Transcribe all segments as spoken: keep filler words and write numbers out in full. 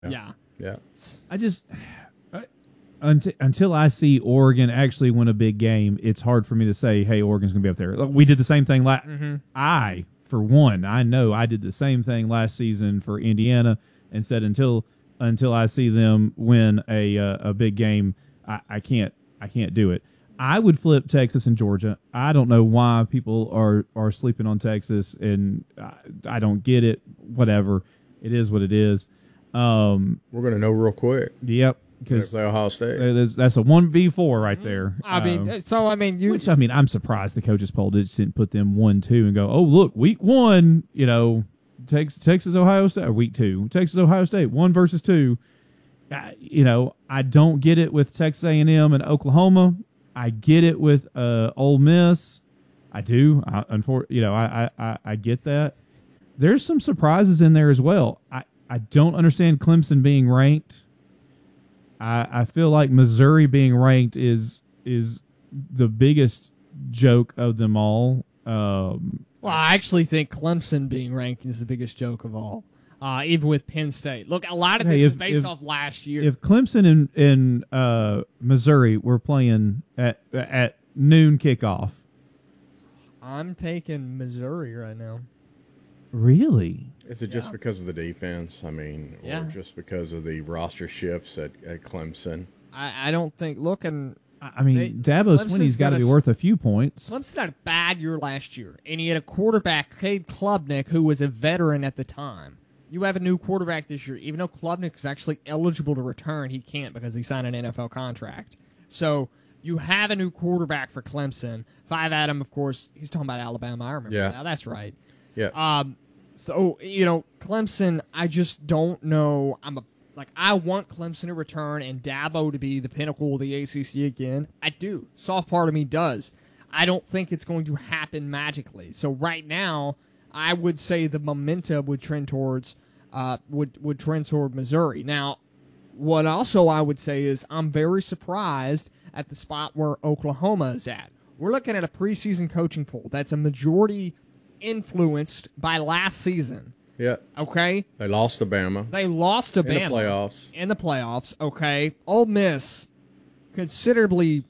Yeah. Yeah. I just I, until until I see Oregon actually win a big game, it's hard for me to say, "Hey, Oregon's going to be up there." Like, we did the same thing last. Mm-hmm. I, for one, I know I did the same thing last season for Indiana and said until until I see them win a uh, a big game, I, I can't I can't do it. I would flip Texas and Georgia. I don't know why people are, are sleeping on Texas, and I, I don't get it. Whatever, it is what it is. Um, We're going to know real quick. Yep, Because because play Ohio State. that's a one v four right there. I mean, Um, so I mean, you. which I mean, I'm surprised the coaches poll just didn't put them one two and go, oh look, week one, you know, Texas, Texas Ohio State, or week two, Texas Ohio State one versus two. Uh, you know, I don't get it with Texas A and M and Oklahoma. I get it with uh, Ole Miss. I do. I, unfor- you know, I, I, I get that. There's some surprises in there as well. I, I don't understand Clemson being ranked. I, I feel like Missouri being ranked is is the biggest joke of them all. Um, Well, I actually think Clemson being ranked is the biggest joke of all. Uh, even with Penn State. Look, a lot of Hey, this if- is based if- off last year. if Clemson and, and uh, Missouri were playing at at noon kickoff, I'm taking Missouri right now. really? Is it just because of the defense? I mean, or Yeah. just because of the roster shifts at, at Clemson? I, I don't think. Look, and I I mean, They- Dabo Clemson's Swinney's got to got be a- worth a few points. Clemson had a bad year last year, and he had a quarterback, Cade Klubnik, who was a veteran at the time. You have a new quarterback this year. Even though Klubnik is actually eligible to return, he can't because he signed an N F L contract. So you have a new quarterback for Clemson. Five Adam, of course, he's talking about Alabama. I remember Yeah. now. That's right. Yeah. Um, so you know, Clemson, I just don't know. I'm a like I want Clemson to return and Dabo to be the pinnacle of the A C C again. I do. Soft part of me does. I don't think it's going to happen magically. So right now, I would say the momentum would trend towards uh would would trend toward Missouri. Now, what also I would say is I'm very surprised at the spot where Oklahoma is at. We're looking at a preseason coaching poll that's a majority influenced by last season. Yeah. Okay? They lost to Bama. They lost to In the Bama. playoffs. In the playoffs, okay. Ole Miss considerably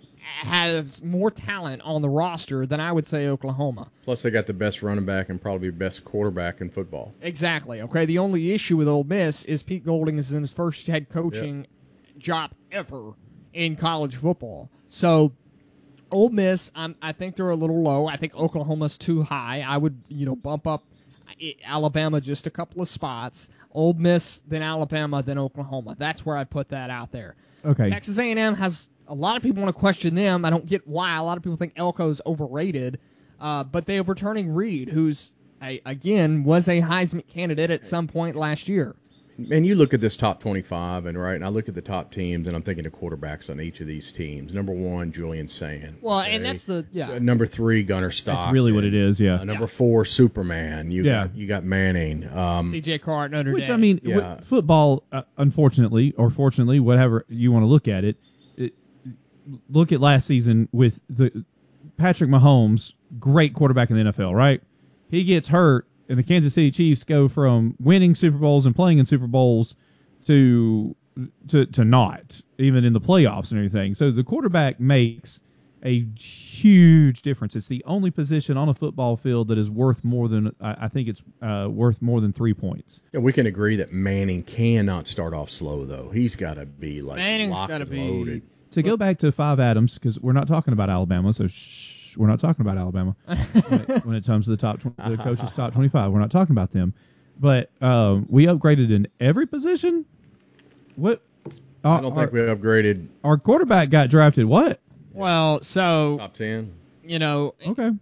has more talent on the roster than I would say Oklahoma. Plus, they got the best running back and probably best quarterback in football. Exactly, okay. The only issue with Ole Miss is Pete Golding is in his first head coaching job ever in college football. So, Ole Miss, I'm, I think they're a little low. I think Oklahoma's too high. I would, you know, bump up Alabama just a couple of spots. Ole Miss, then Alabama, then Oklahoma. That's where I put that out there. Okay. Texas A and M has a lot of people want to question them. I don't get why. A lot of people think Elko's overrated, uh, but they have returning Reed, who's a, again was a Heisman candidate at some point last year. And you look at this top twenty-five, and right, and I look at the top teams, and I'm thinking of quarterbacks on each of these teams. Number one, Julian Sand. Well, okay? and that's the yeah. Uh, number three, Gunnar Stockton. That's really what it is, yeah. Uh, number four, Superman. You Yeah. got you got Manning. Um, C J Carr at Notre Which, Dame. I mean, Yeah. w- football, uh, unfortunately, or fortunately, whatever you want to look at it, it, look at last season with the Patrick Mahomes, great quarterback in the N F L, right? He gets hurt, and the Kansas City Chiefs go from winning Super Bowls and playing in Super Bowls to to to not, even in the playoffs and everything. So the quarterback makes a huge difference. It's the only position on a football field that is worth more than, I I think it's uh, worth more than three points. yeah, we can agree that Manning cannot start off slow, though. He's got to be like Manning's locked gotta and be- loaded. To go back to Five Adams, because we're not talking about Alabama, so shh, we're not talking about Alabama when, it, when it comes to the top, tw- the coaches' top twenty-five. We're not talking about them, but um, we upgraded in every position. What? I don't think we upgraded our quarterback got drafted. What? Well, so top ten. you know, Okay.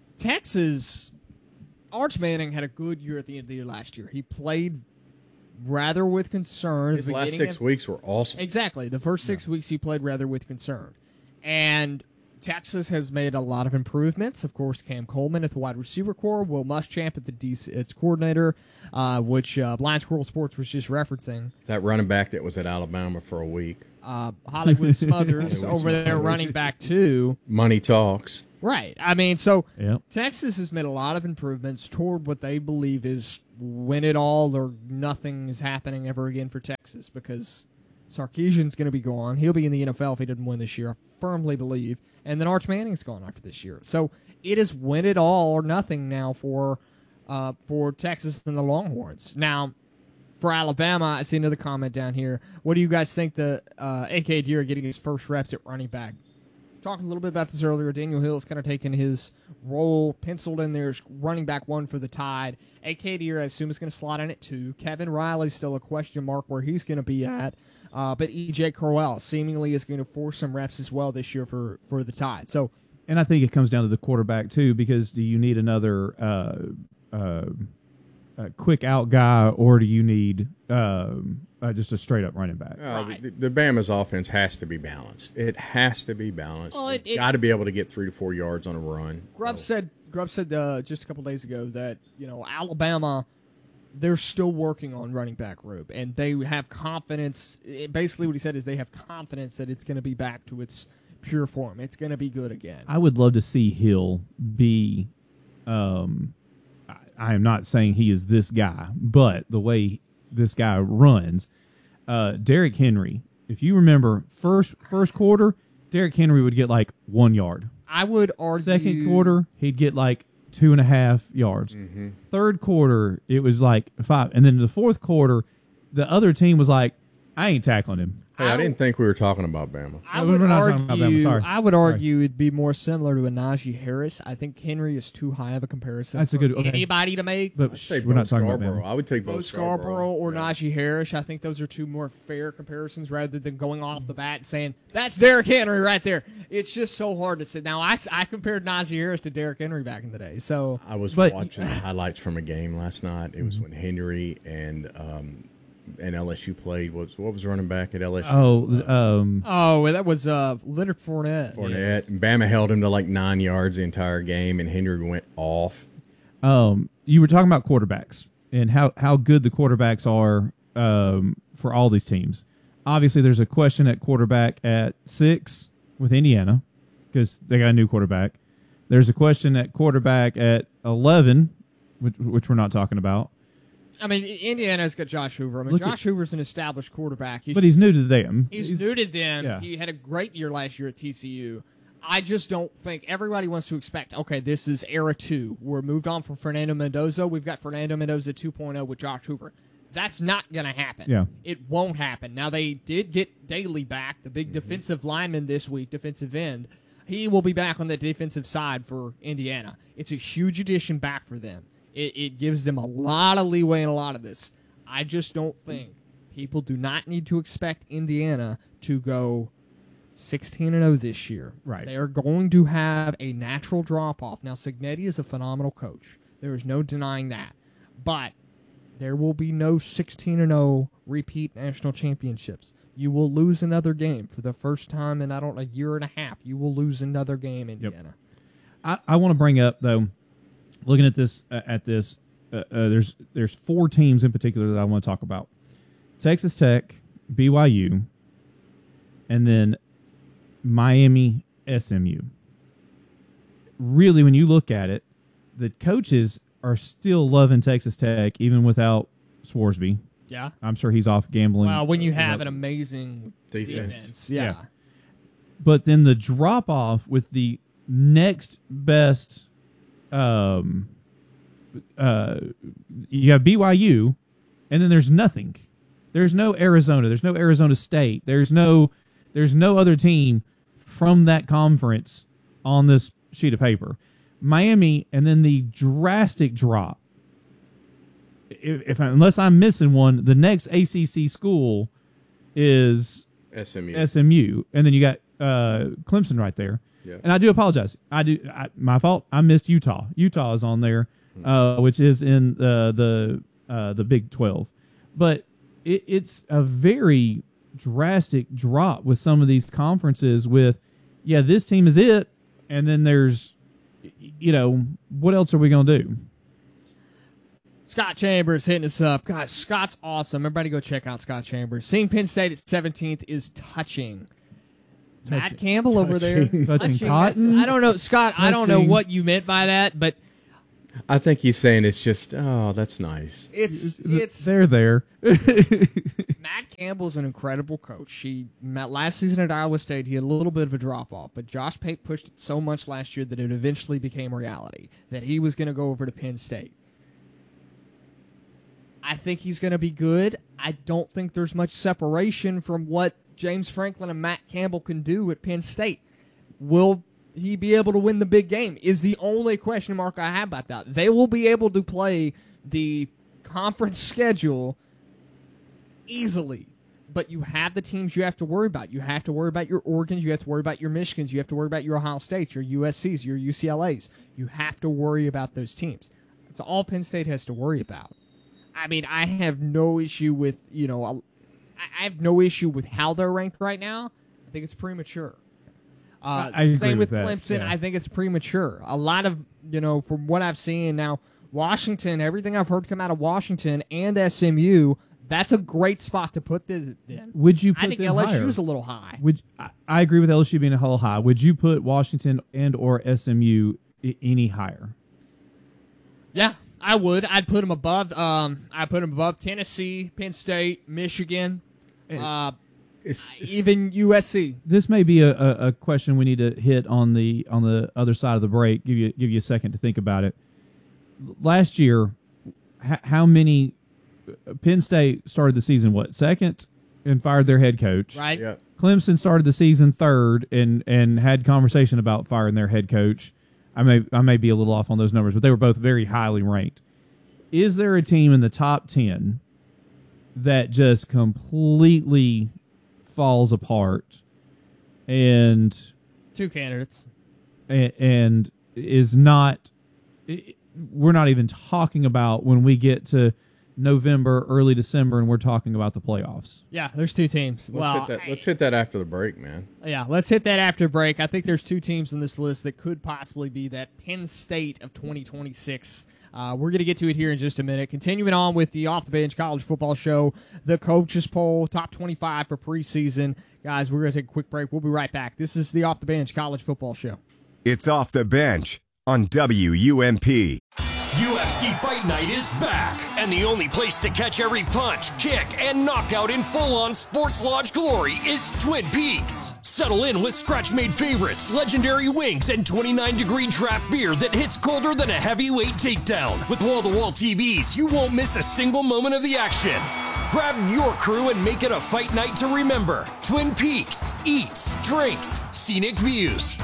Texas, Arch Manning had a good year at the end of the year last year. He played rather with concern. His the last beginning six of- weeks were awesome. Exactly. The first six weeks he played rather with concern. And Texas has made a lot of improvements. Of course, Cam Coleman at the wide receiver core, Will Muschamp at the D C, its coordinator, uh, which uh, Blind Squirrel Sports was just referencing. That running back that was at Alabama for a week. Uh, Hollywood Smothers Hollywood over there Smothers. running back too. Money talks. Right. I mean, so Yep. Texas has made a lot of improvements toward what they believe is win it all or nothing is happening ever again for Texas, because Sarkisian's going to be gone. He'll be in the N F L if he doesn't win this year, I firmly believe. And then Arch Manning's gone after this year. So it is win it all or nothing now for uh, for Texas and the Longhorns. Now, for Alabama, I see another comment down here. What do you guys think the uh, A K Deer getting his first reps at running back? Talked a little bit about this earlier. Daniel Hill's kind of taken his role, penciled in there as running back one for the Tide. A K Deer, I assume, is going to slot in at two. Kevin Riley's still a question mark where he's going to be at. Uh, but E J Crowell seemingly is going to force some reps as well this year for, for the Tide. So, And I think it comes down to the quarterback, too, because do you need another uh, uh, uh, quick out guy, or do you need uh, uh, just a straight-up running back? Uh, Right. the, the Bama's offense has to be balanced. It has to be balanced. Well, it- They've it- got to be able to get three to four yards on a run. Grubb So, said Grubb said uh, just a couple days ago that, you know, Alabama, they're still working on running back group, and they have confidence. It, basically, what he said is they have confidence that it's going to be back to its pure form. It's going to be good again. I would love to see Hill be. Um, I, I am not saying he is this guy, but the way this guy runs, uh, Derrick Henry. If you remember, first first quarter, Derrick Henry would get like one yard. I would argue Second quarter, he'd get like two and a half yards. Mm-hmm. Third quarter, it was like five, and then the fourth quarter, the other team was like, "I ain't tackling him." Hey, I, didn't think we were talking about Bama. I No, would we're not talking about argue. Bama, sorry. I would argue it'd be more similar to a Najee Harris. I think Henry is too high of a comparison. That's a for good- okay. anybody to make. But I'd sh- take we're Bo not talking about Scarborough. Bama. I would take Bo Bo Scarborough or Yeah. Najee Harris. I think those are two more fair comparisons rather than going off the bat saying, that's Derrick Henry right there. It's just so hard to say. Now, I, s- I compared Najee Harris to Derrick Henry back in the day. So, I was But- watching highlights from a game last night. It was when Henry and um, and L S U played. What was, what was running back at L S U? Oh, um, oh, well, that was uh, Leonard Fournette. Fournette. And Bama held him to like nine yards the entire game, and Henry went off. um, you were talking about quarterbacks and how, how good the quarterbacks are um, for all these teams. Obviously, there's a question at quarterback at six with Indiana because they got a new quarterback. There's a question at quarterback at eleven, which, which we're not talking about. I mean, Indiana's got Josh Hoover. I mean, Look Josh Hoover's an established quarterback. He's But he's new to them. He's, new to them. yeah. He had a great year last year at T C U. I just don't think everybody wants to expect, okay, this is era two. We're moved on from Fernando Mendoza. We've got Fernando Mendoza two point oh with Josh Hoover. That's not going to happen. Yeah. It won't happen. Now, they did get Daly back, the big defensive lineman this week, defensive end. He will be back on the defensive side for Indiana. It's a huge addition back for them. It, it gives them a lot of leeway in a lot of this. I just don't think people do not need to expect Indiana to go sixteen and oh this year. Right. They are going to have a natural drop-off. Now, Cignetti is a phenomenal coach. There is no denying that. But there will be no sixteen and oh repeat national championships. You will lose another game for the first time in, I don't know, a year and a half. You will lose another game, Indiana. I, I want to bring up though, looking at this uh, at this, uh, uh, there's there's four teams in particular that I want to talk about: Texas Tech, B Y U, and then Miami, S M U. Really, when you look at it, the coaches are still loving Texas Tech even without Swarsby. Yeah. I'm sure he's off gambling. Well, when you have uh, an amazing Defense. defense. Yeah. Yeah. But then the drop off with the next best, um, uh, you have B Y U, and then there's nothing. There's no Arizona. There's no Arizona State. There's no, there's no other team from that conference on this sheet of paper. Miami, and then the drastic drop. If, if unless I'm missing one, the next A C C school is S M U. S M U, and then you got uh, Clemson right there. Yeah. And I do apologize. I do I, my fault. I missed Utah. Utah is on there, uh, which is in uh, the uh, the Big twelve. But it, it's a very drastic drop with some of these conferences. With yeah, this team is it, and then there's, you know, what else are we going to do? Scott Chambers hitting us up. Guys, Scott's awesome. Everybody go check out Scott Chambers. Seeing Penn State at seventeenth is touching. touching. Matt Campbell touching. over there. Touching, touching cotton? I don't know, Scott, touching. I don't know what you meant by that, but I think he's saying it's just, oh, that's nice. It's it's they're there. Matt Campbell's an incredible coach. He met last season at Iowa State. He had a little bit of a drop off, but Josh Pate pushed it so much last year that it eventually became reality that he was going to go over to Penn State. I think he's going to be good. I don't think there's much separation from what James Franklin and Matt Campbell can do at Penn State. Will he be able to win the big game is the only question mark I have about that. They will be able to play the conference schedule easily, but you have the teams you have to worry about. You have to worry about your Oregons. You have to worry about your Michigans. You have to worry about your Ohio States, your U S Cs, your U C L As. You have to worry about those teams. That's all Penn State has to worry about. I mean, I have no issue with, you know, I have no issue with how they're ranked right now. I think it's premature. Uh, I agree same with, with Clemson. Yeah. I think it's premature. A lot of, you know, from what I've seen now, Washington, everything I've heard come out of Washington and S M U, that's a great spot to put this in. Would you put I think them L S U's higher? a little high. Would I, I agree with L S U being a little high. Would you put Washington and or S M U I- any higher? Yeah, I would. I'd put them above. Um, I put them above Tennessee, Penn State, Michigan, uh, It's, it's, even U S C. This may be a, a, a question we need to hit on the on the other side of the break. Give you give you a second to think about it. Last year, h- how many Penn State started the season what second and fired their head coach? Right. yeah. Clemson started the season third and and had conversation about firing their head coach. I may I may be a little off on those numbers, but they were both very highly ranked. Is there a team in the top ten that just completely falls apart and Two candidates. and, and is not we're not even talking about when we get to November, early December, and we're talking about the playoffs? Yeah, there's two teams. Let's, well, hit that, let's hit that after the break, man. Yeah, let's hit that after break. I think there's two teams in this list that could possibly be that Penn State of twenty twenty-six. Uh, we're going to get to it here in just a minute. Continuing on with the Off the Bench College Football Show, the Coaches Poll, top twenty-five for preseason. Guys, we're going to take a quick break. We'll be right back. This is the Off the Bench College Football Show. It's Off the Bench on W U M P. U F C Fight Night is back, and the only place to catch every punch, kick, and knockout in full-on Sports Lodge glory is Twin Peaks. Settle in with scratch-made favorites, legendary wings, and twenty-nine degree draft beer that hits colder than a heavyweight takedown. With wall-to-wall T Vs, you won't miss a single moment of the action. Grab your crew and make it a fight night to remember. Twin Peaks. Eats, drinks, scenic views.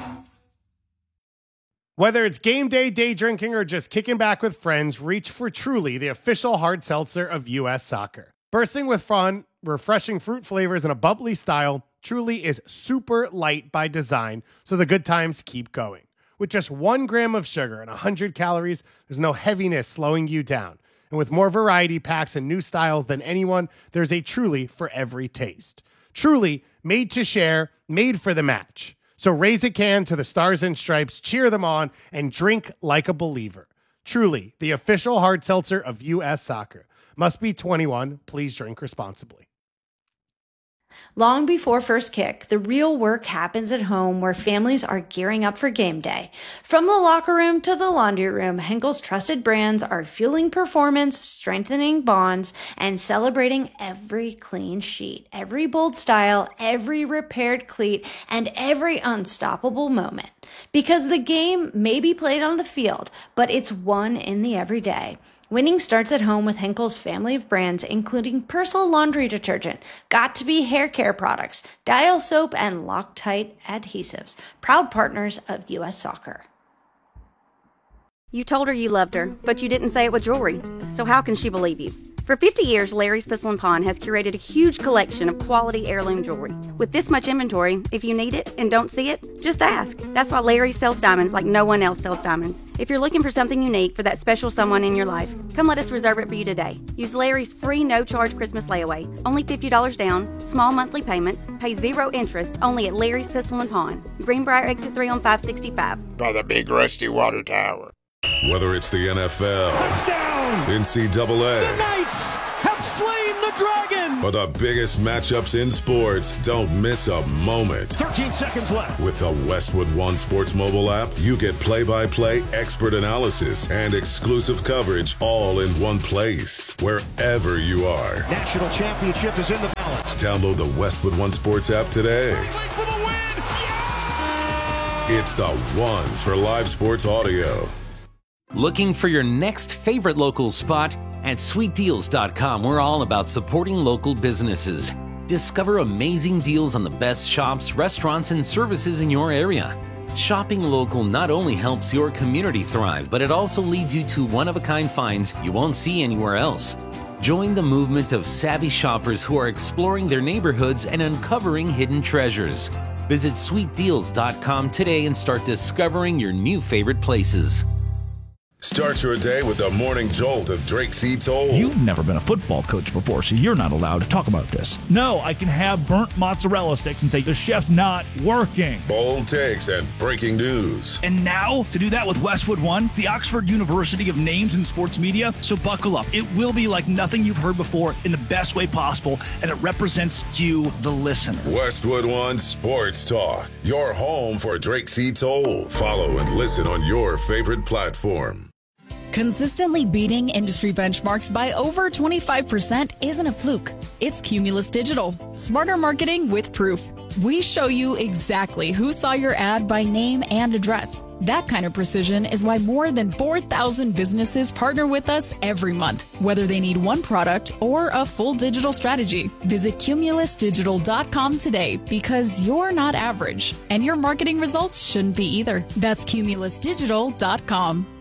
Whether it's game day, day drinking, or just kicking back with friends, reach for Truly, the official hard seltzer of U S Soccer. Bursting with fun, refreshing fruit flavors, and a bubbly style, Truly is super light by design, so the good times keep going. With just one gram of sugar and one hundred calories, there's no heaviness slowing you down. And with more variety packs and new styles than anyone, there's a Truly for every taste. Truly, made to share, made for the match. So raise a can to the Stars and Stripes, cheer them on, and drink like a believer. Truly, the official hard seltzer of U S Soccer. Must be twenty-one. Please drink responsibly. Long before first kick, the real work happens at home where families are gearing up for game day. From the locker room to the laundry room, Henkel's trusted brands are fueling performance, strengthening bonds, and celebrating every clean sheet, every bold style, every repaired cleat, and every unstoppable moment. Because the game may be played on the field, but it's won in the everyday. Winning starts at home with Henkel's family of brands, including Persil laundry detergent, Got2b hair care products, Dial soap, and Loctite adhesives. Proud partners of U S Soccer. You told her you loved her, but you didn't say it with jewelry. So how can she believe you? For fifty years, Larry's Pistol and Pawn has curated a huge collection of quality heirloom jewelry. With this much inventory, if you need it and don't see it, just ask. That's why Larry sells diamonds like no one else sells diamonds. If you're looking for something unique for that special someone in your life, come let us reserve it for you today. Use Larry's free no-charge Christmas layaway. Only fifty dollars down, small monthly payments, pay zero interest, only at Larry's Pistol and Pawn. Greenbrier Exit three on five sixty-five. By the big rusty water tower. Whether it's the N F L, touchdown, N C double A, the Knights have slain the dragon, or the biggest matchups in sports, don't miss a moment. thirteen seconds left. With the Westwood One Sports mobile app, you get play-by-play expert analysis and exclusive coverage all in one place, wherever you are. National championship is in the balance. Download the Westwood One Sports app today. For the win. Yeah! It's the one for live sports audio. Looking for your next favorite local spot? At sweet deals dot com, we're all about supporting local businesses. Discover amazing deals on the best shops, restaurants, and services in your area. Shopping local not only helps your community thrive, but it also leads you to one-of-a-kind finds you won't see anywhere else. Join the movement of savvy shoppers who are exploring their neighborhoods and uncovering hidden treasures. Visit sweet deals dot com today and start discovering your new favorite places. Start your day with the morning jolt of Drake C. Toll. You've never been a football coach before, so you're not allowed to talk about this. No, I can have burnt mozzarella sticks and say the chef's not working. Bold takes and breaking news. And now, to do that with Westwood One, the Oxford University of names in sports media, so buckle up. It will be like nothing you've heard before in the best way possible, and it represents you, the listener. Westwood One Sports Talk, your home for Drake C. Toll. Follow and listen on your favorite platform. Consistently beating industry benchmarks by over twenty-five percent isn't a fluke. It's Cumulus Digital. Smarter marketing with proof. We show you exactly who saw your ad by name and address. That kind of precision is why more than four thousand businesses partner with us every month, whether they need one product or a full digital strategy. Visit cumulus digital dot com today because you're not average, and your marketing results shouldn't be either. That's cumulus digital dot com.